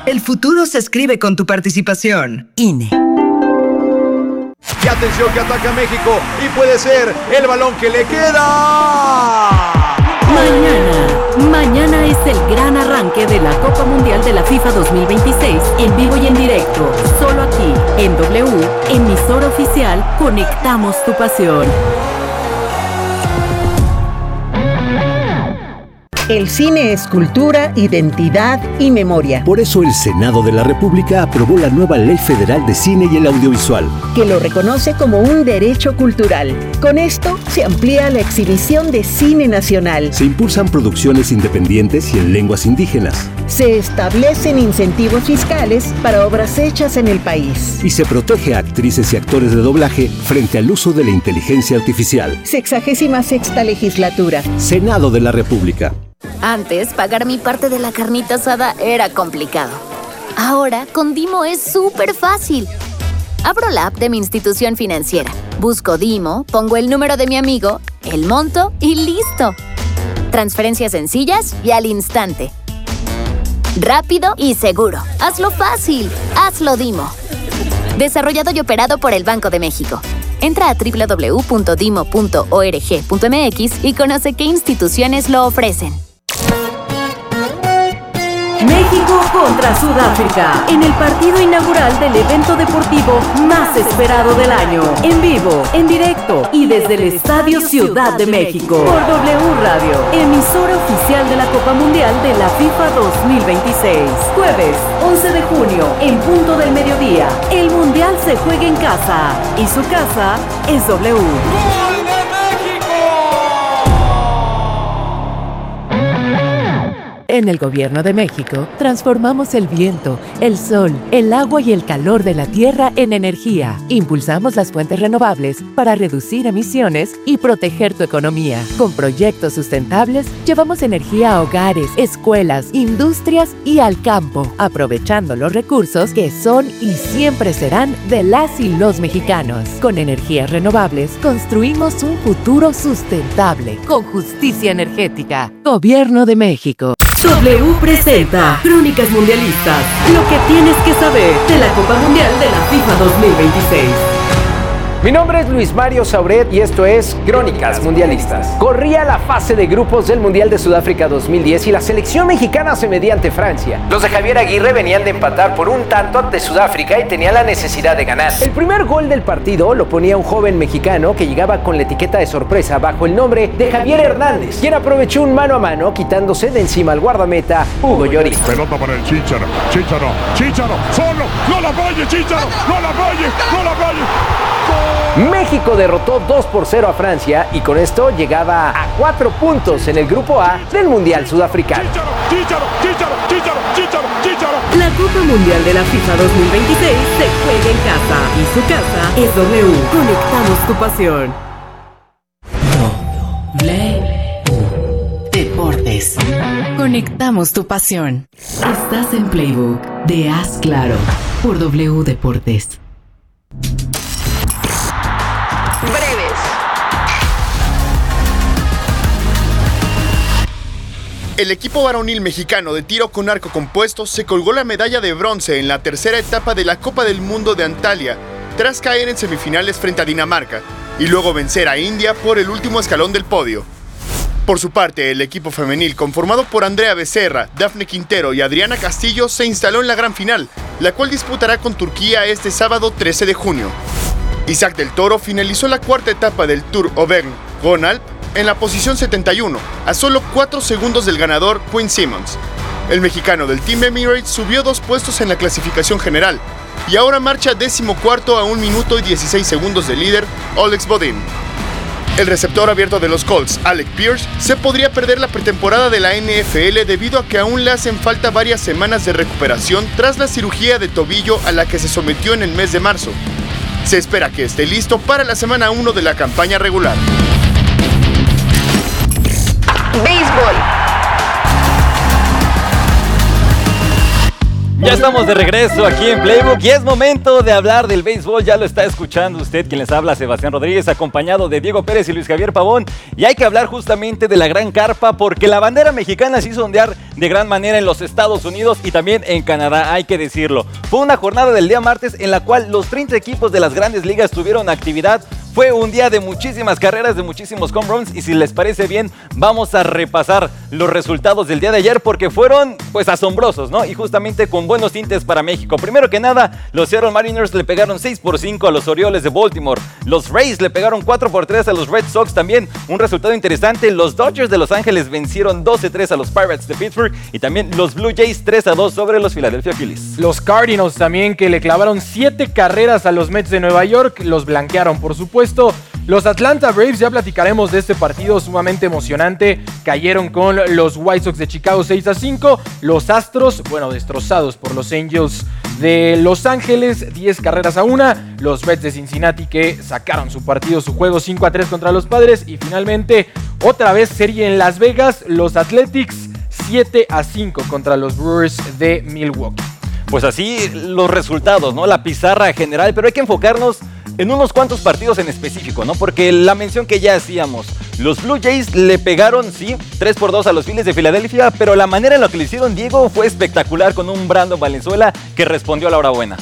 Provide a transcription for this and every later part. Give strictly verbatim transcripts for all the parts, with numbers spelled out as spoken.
El futuro se escribe con tu participación. I N E. Y atención que ataca México y puede ser el balón que le queda. Mañana, mañana es el gran arranque de la Copa Mundial de la FIFA dos mil veintiséis en vivo y en directo, solo aquí en W, emisora oficial, conectamos tu pasión. El cine es cultura, identidad y memoria. Por eso el Senado de la República aprobó la nueva Ley Federal de Cine y el Audiovisual, que lo reconoce como un derecho cultural. Con esto se amplía la exhibición de cine nacional. Se impulsan producciones independientes y en lenguas indígenas. Se establecen incentivos fiscales para obras hechas en el país. Y se protege a actrices y actores de doblaje frente al uso de la inteligencia artificial. Sexagésima sexta legislatura. Senado de la República. Antes, pagar mi parte de la carnita asada era complicado. Ahora, con Dimo es súper fácil. Abro la app de mi institución financiera, busco Dimo, pongo el número de mi amigo, el monto y listo. Transferencias sencillas y al instante. Rápido y seguro. Hazlo fácil. Hazlo Dimo. Desarrollado y operado por el Banco de México. Entra a doble u doble u doble u punto dimo punto org punto m x y conoce qué instituciones lo ofrecen. México contra Sudáfrica, en el partido inaugural del evento deportivo más esperado del año. En vivo, en directo y desde el Estadio Ciudad de México. Por W Radio, emisora oficial de la Copa Mundial de la FIFA dos mil veintiséis. Jueves, once de junio, en punto del mediodía. El Mundial se juega en casa y su casa es W. ¡Gol de México! En el Gobierno de México, transformamos el viento, el sol, el agua y el calor de la tierra en energía. Impulsamos las fuentes renovables para reducir emisiones y proteger tu economía. Con proyectos sustentables, llevamos energía a hogares, escuelas, industrias y al campo, aprovechando los recursos que son y siempre serán de las y los mexicanos. Con energías renovables, construimos un futuro sustentable, con justicia energética. Gobierno de México. W presenta Crónicas Mundialistas, lo que tienes que saber de la Copa Mundial de la FIFA dos mil veintiséis. Mi nombre es Luis Mario Sauret y esto es Crónicas Mundialistas. Corría la fase de grupos del Mundial de Sudáfrica dos mil diez y la selección mexicana se medía ante Francia. Los de Javier Aguirre venían de empatar por un tanto ante Sudáfrica y tenían la necesidad de ganar. El primer gol del partido lo ponía un joven mexicano que llegaba con la etiqueta de sorpresa bajo el nombre de Javier Hernández, quien aprovechó un mano a mano quitándose de encima al guardameta Hugo Lloris. Pelota para el Chícharo, Chícharo, Chícharo, solo, no la falle Chícharo, no la falle, no la falle. México derrotó dos por cero a Francia y con esto llegaba a cuatro puntos en el grupo A del Mundial Sudafricano. Chícharo, Chícharo, Chícharo, Chícharo, Chícharo. La Copa Mundial de la FIFA dos mil veintiséis se juega en casa y su casa es W. Conectamos tu pasión. W Deportes. Conectamos tu pasión. Estás en Playbook de Haz Claro por W Deportes. Breves. El equipo varonil mexicano de tiro con arco compuesto se colgó la medalla de bronce en la tercera etapa de la Copa del Mundo de Antalya, tras caer en semifinales frente a Dinamarca, y luego vencer a India por el último escalón del podio. Por su parte, el equipo femenil, conformado por Andrea Becerra, Dafne Quintero y Adriana Castillo, se instaló en la gran final, la cual disputará con Turquía este sábado trece de junio. Isaac del Toro finalizó la cuarta etapa del Tour Auvergne-Rhône-Alpes en la posición setenta y uno, a solo cuatro segundos del ganador Quinn Simmons. El mexicano del Team Emirates subió dos puestos en la clasificación general y ahora marcha decimocuarto a un minuto y dieciséis segundos del líder Alex Bodin. El receptor abierto de los Colts, Alec Pierce, se podría perder la pretemporada de la N F L debido a que aún le hacen falta varias semanas de recuperación tras la cirugía de tobillo a la que se sometió en el mes de marzo. Se espera que esté listo para la semana uno de la campaña regular. Béisbol. Ya estamos de regreso aquí en Playbook y es momento de hablar del béisbol. Ya lo está escuchando usted, quien les habla, Sebastián Rodríguez, acompañado de Diego Pérez y Luis Javier Pavón. Y hay que hablar justamente de la gran carpa porque la bandera mexicana se hizo ondear de gran manera en los Estados Unidos y también en Canadá, hay que decirlo. Fue una jornada del día martes en la cual los treinta equipos de las grandes ligas tuvieron actividad. Fue un día de muchísimas carreras, de muchísimos home runs y si les parece bien, vamos a repasar los resultados del día de ayer porque fueron pues asombrosos, ¿no? Y justamente con buenos tintes para México. Primero que nada, los Seattle Mariners le pegaron seis por cinco a los Orioles de Baltimore. Los Rays le pegaron cuatro por tres a los Red Sox también. Un resultado interesante, los Dodgers de Los Ángeles vencieron doce tres a los Pirates de Pittsburgh y también los Blue Jays tres a dos sobre los Philadelphia Phillies. Los Cardinals también que le clavaron siete carreras a los Mets de Nueva York, los blanquearon por supuesto. Los Atlanta Braves, ya platicaremos de este partido sumamente emocionante, cayeron con los White Sox de Chicago seis a cinco, los Astros, bueno, destrozados por los Angels de Los Ángeles, diez carreras a una, los Reds de Cincinnati que sacaron su partido, su juego cinco a tres contra los Padres y finalmente otra vez serie en Las Vegas, los Athletics siete a cinco contra los Brewers de Milwaukee. Pues así los resultados, ¿no? La pizarra general, pero hay que enfocarnos en unos cuantos partidos en específico, ¿no? Porque la mención que ya hacíamos, los Blue Jays le pegaron, sí, tres por dos a los Phillies de Filadelfia, pero la manera en la que lo hicieron, Diego, fue espectacular con un Brandon Valenzuela que respondió a la hora buena.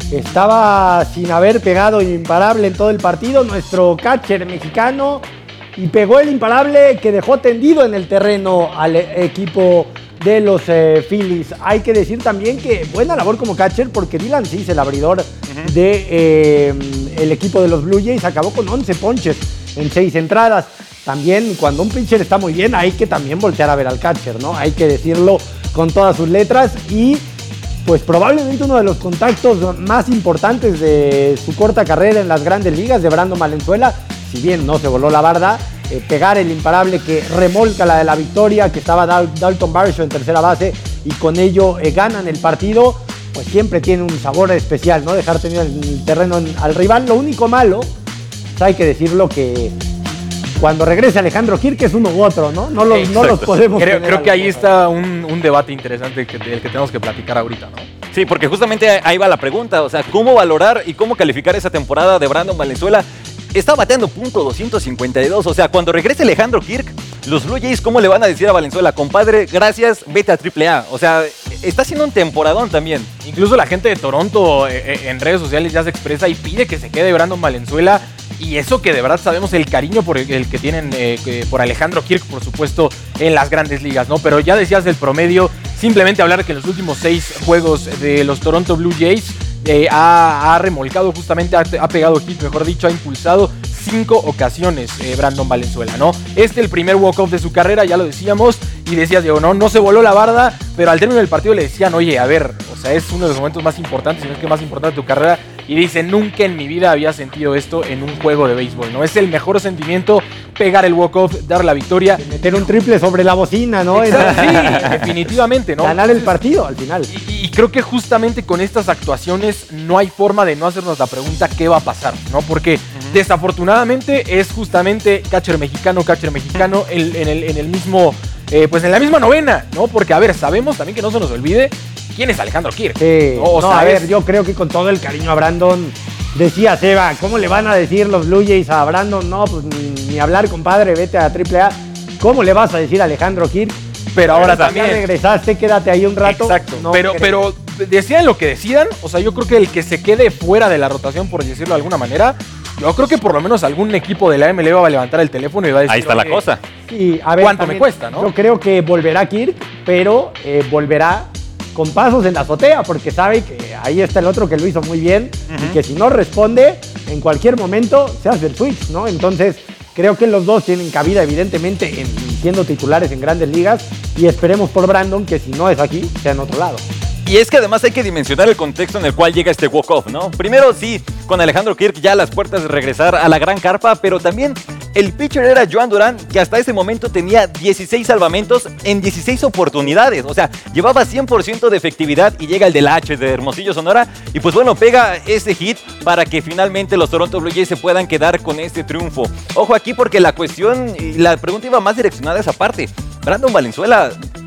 Estaba sin haber pegado imparable en todo el partido, nuestro catcher mexicano, y pegó el imparable que dejó tendido en el terreno al equipo de los eh, Phillies. Hay que decir también que buena labor como catcher porque Dylan Cease, el abridor uh-huh. de eh, el equipo de los Blue Jays, acabó con once ponches en seis entradas. También cuando un pitcher está muy bien hay que también voltear a ver al catcher, ¿no? Hay que decirlo con todas sus letras y pues probablemente uno de los contactos más importantes de su corta carrera en las grandes ligas de Brandon Valenzuela, si bien no se voló la barda, eh, pegar el imparable que remolca la de la victoria, que estaba Dal- Dalton Varsho en tercera base y con ello eh, ganan el partido, pues siempre tiene un sabor especial, ¿no? Dejar tener el terreno en, al rival. Lo único malo, pues hay que decirlo que cuando regrese Alejandro Kirk es uno u otro, ¿no? No los, no los podemos Creo, creo que ahí está un, un debate interesante que, del que tenemos que platicar ahorita, ¿no? Sí, porque justamente ahí va la pregunta, o sea, ¿cómo valorar y cómo calificar esa temporada de Brandon Valenzuela? Está bateando punto doscientos cincuenta y dos, o sea, cuando regrese Alejandro Kirk, los Blue Jays, ¿cómo le van a decir a Valenzuela? Compadre, gracias, vete a triple A. O sea, está haciendo un temporadón también. Incluso la gente de Toronto eh, en redes sociales ya se expresa y pide que se quede Brandon Valenzuela. Y eso que de verdad sabemos el cariño por el, el que tienen eh, por Alejandro Kirk, por supuesto, en las grandes ligas, ¿no? Pero ya decías del promedio, simplemente hablar que en los últimos seis juegos de los Toronto Blue Jays eh, ha, ha remolcado justamente, ha, ha pegado hit, mejor dicho, ha impulsado cinco ocasiones eh, Brandon Valenzuela, ¿no? Este el primer walk-off de su carrera, ya lo decíamos, y decías, Diego, no, no se voló la barda, pero al término del partido le decían, oye, a ver, o sea, es uno de los momentos más importantes, si no es que más importante de tu carrera, y dice, nunca en mi vida había sentido esto en un juego de béisbol, ¿no? Es el mejor sentimiento, pegar el walk-off, dar la victoria. Meter un triple sobre la bocina, ¿no? Exacto, sí, definitivamente, ¿no? Ganar el partido al final. Y, y creo que justamente con estas actuaciones no hay forma de no hacernos la pregunta qué va a pasar, ¿no? Porque uh-huh. desafortunadamente es justamente catcher mexicano, catcher mexicano el, en, el, en el mismo, eh, pues en la misma novena, ¿no? Porque, a ver, sabemos también que no se nos olvide quién es Alejandro Kirk. Sí, ¿no? O no, sea, a ver, es... yo creo que con todo el cariño a Brandon, decía Seba, ¿cómo le van a decir los Blue Jays a Brandon? No, pues ni, ni hablar, compadre, vete a triple A. ¿Cómo le vas a decir a Alejandro Kirk? Pero ahora pero también regresaste, quédate ahí un rato. Exacto, no pero, pero decían lo que decidan, o sea, yo creo que el que se quede fuera de la rotación, por decirlo de alguna manera, yo creo que por lo menos algún equipo de la M L B va a levantar el teléfono y va a decir, ahí está la cosa. Sí, a ver, ¿cuánto también, me cuesta, no? Yo creo que volverá Kirk, pero eh, volverá con pasos en la azotea, porque sabe que ahí está el otro que lo hizo muy bien, uh-huh. y que si no responde, en cualquier momento se hace el switch, ¿no? Entonces, creo que los dos tienen cabida, evidentemente, en, siendo titulares en grandes ligas, y esperemos por Brandon que si no es aquí, sea en otro lado. Y es que además hay que dimensionar el contexto en el cual llega este walk-off, ¿no? Primero, sí, con Alejandro Kirk ya a las puertas de regresar a la gran carpa, pero también el pitcher era Joan Durán, que hasta ese momento tenía dieciséis salvamentos en dieciséis oportunidades. O sea, llevaba cien por ciento de efectividad y llega el del H de Hermosillo, Sonora. Y pues bueno, pega ese hit para que finalmente los Toronto Blue Jays se puedan quedar con este triunfo. Ojo aquí porque la cuestión y la pregunta iba más direccionada a esa parte. Brandon Valenzuela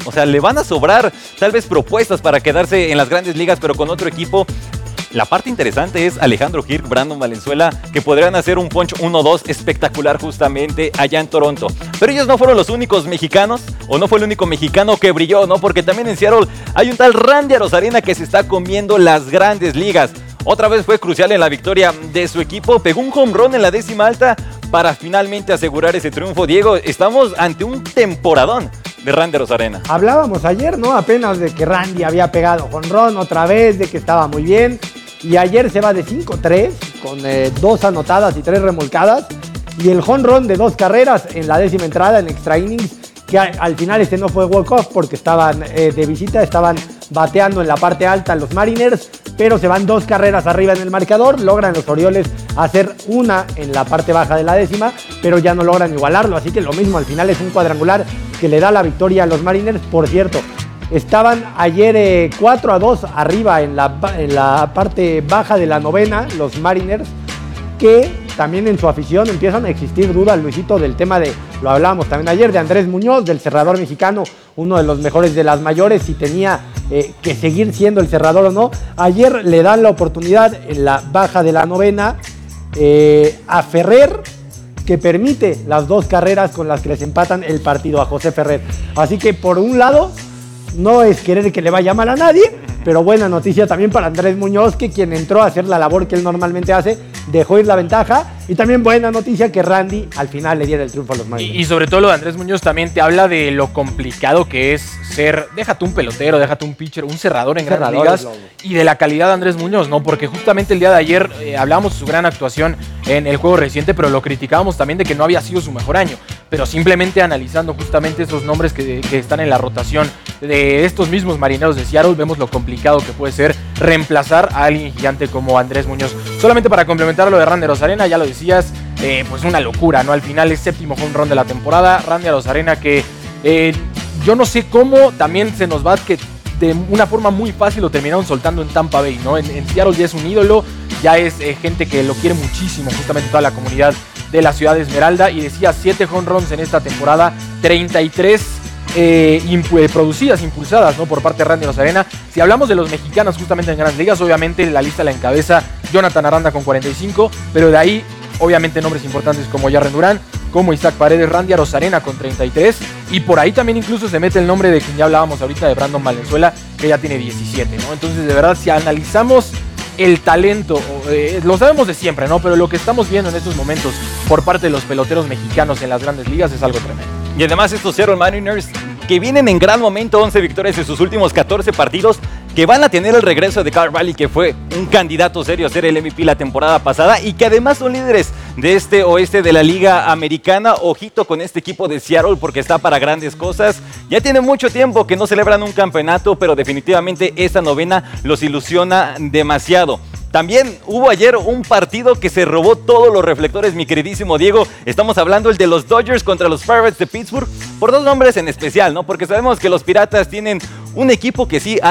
O sea, le van a sobrar tal vez propuestas para quedarse en las grandes ligas, pero con otro equipo. La parte interesante es Alejandro Kirk, Brandon Valenzuela, que podrían hacer un punch uno dos espectacular justamente allá en Toronto. Pero ellos no fueron los únicos mexicanos, o no fue el único mexicano que brilló, ¿no? Porque también en Seattle hay un tal Randy Arozarena que se está comiendo las grandes ligas. Otra vez fue crucial en la victoria de su equipo, pegó un home run en la décima alta para finalmente asegurar ese triunfo. Diego, estamos ante un temporadón de Randy Arozarena. Hablábamos ayer, ¿no? Apenas de que Randy había pegado home run otra vez, de que estaba muy bien. Y ayer se va de cinco tres con eh, dos anotadas y tres remolcadas. Y el home run de dos carreras en la décima entrada en extra innings, que a, al final este no fue walk-off porque estaban eh, de visita, estaban bateando en la parte alta los Mariners, pero se van dos carreras arriba en el marcador, logran los Orioles hacer una en la parte baja de la décima, pero ya no logran igualarlo, así que lo mismo, al final es un cuadrangular que le da la victoria a los Mariners. Por cierto, estaban ayer eh, cuatro a dos arriba en la, en la parte baja de la novena, los Mariners, que también en su afición empiezan a existir dudas, Luisito, del tema de, lo hablábamos también ayer, de Andrés Muñoz, del cerrador mexicano, uno de los mejores de las mayores, si tenía eh, que seguir siendo el cerrador o no. Ayer le dan la oportunidad en la baja de la novena eh, a Ferrer, que permite las dos carreras con las que les empatan el partido a José Ferrer. Así que por un lado, no es querer que le vaya mal a nadie, pero buena noticia también para Andrés Muñoz, que quien entró a hacer la labor que él normalmente hace, dejó ir la ventaja. Y también buena noticia que Randy al final le diera el triunfo a los Mariners. Y, y sobre todo lo de Andrés Muñoz también te habla de lo complicado que es ser, déjate un pelotero, déjate un pitcher, un cerrador en grandes ligas, y de la calidad de Andrés Muñoz, ¿no? Porque justamente el día de ayer eh, hablábamos de su gran actuación en el juego reciente, pero lo criticábamos también de que no había sido su mejor año. Pero simplemente analizando justamente esos nombres que, que están en la rotación de estos mismos Marineros de Seattle, vemos lo complicado que puede ser reemplazar a alguien gigante como Andrés Muñoz. Solamente para complementar lo de Randy Arozarena, ya lo decías, eh, pues una locura, ¿no? Al final es séptimo home run de la temporada. Randy Arozarena que eh, yo no sé cómo también se nos va que de una forma muy fácil lo terminaron soltando en Tampa Bay, ¿no? En, en Seattle ya es un ídolo, ya es eh, gente que lo quiere muchísimo, justamente toda la comunidad de la ciudad de Esmeralda. Y decía siete home runs en esta temporada, treinta y tres eh, impu- producidas, impulsadas, ¿no? Por parte de Randy Arozarena. Si hablamos de los mexicanos justamente en grandes ligas, obviamente la lista la encabeza Jonathan Aranda con cuarenta y cinco, pero de ahí obviamente nombres importantes como Jarren Durán, como Isaac Paredes, Randy Arozarena con treinta y tres, y por ahí también incluso se mete el nombre de quien ya hablábamos ahorita, de Brandon Valenzuela, que ya tiene diecisiete, ¿no? Entonces, de verdad, si analizamos el talento, eh, lo sabemos de siempre, ¿no? Pero lo que estamos viendo en estos momentos por parte de los peloteros mexicanos en las grandes ligas es algo tremendo. Y además estos Seattle Mariners que vienen en gran momento, once victorias en sus últimos catorce partidos, que van a tener el regreso de Carl Raleigh, que fue un candidato serio a ser el M V P la temporada pasada, y que además son líderes de este oeste de la Liga Americana. Ojito con este equipo de Seattle porque está para grandes cosas. Ya tiene mucho tiempo que no celebran un campeonato, pero definitivamente esta novena los ilusiona demasiado. También hubo ayer un partido que se robó todos los reflectores, mi queridísimo Diego. Estamos hablando el de los Dodgers contra los Pirates de Pittsburgh, por dos nombres en especial, ¿no? Porque sabemos que los Piratas tienen un equipo que sí ha